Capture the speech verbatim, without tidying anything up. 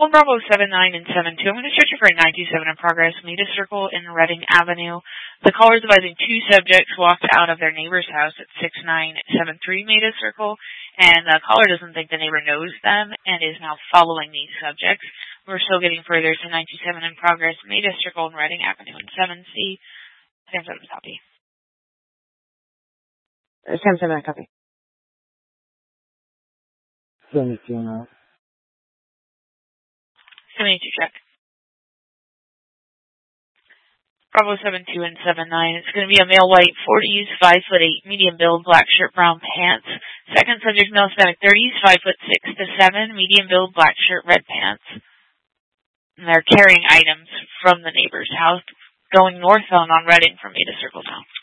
One Bravo seven nine and seven two. I'm going to search you for a nine two seven in progress. Meet a circle in Reading Avenue. The caller is advising two subjects walked out of their neighbor's house at six nine seven three Meet a circle, and the caller doesn't think the neighbor knows them and is now following these subjects. We're still getting further to nine two seven in progress. Meet a circle in Reading Avenue in seven C. Sam seven copy. Sam seven copy. seventy-two now. seventy-two check. Bravo seven two and seven nine. It's going to be a male white forties, five foot eight, medium build, black shirt, brown pants. Second subject male Hispanic thirties, five foot six to seven, medium build, black shirt, red pants. And they're carrying items from the neighbor's house, going northbound on Reading from Meet a Circle Town.